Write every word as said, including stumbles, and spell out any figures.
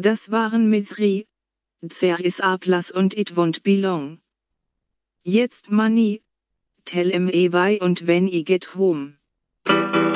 Das waren Misery, There is a plus und It won't be long. Jetzt Money, tell em why und when I get home.